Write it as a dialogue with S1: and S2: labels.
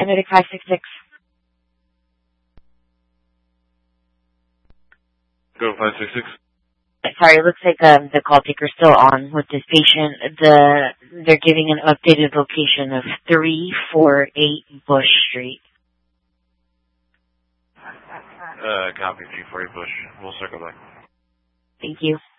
S1: Kinetic 566.
S2: Go 566.
S1: Sorry, it looks like the call taker's still on with this patient. They're giving an updated location of 348 Bush Street.
S2: Copy 348 Bush. We'll circle back.
S1: Thank you.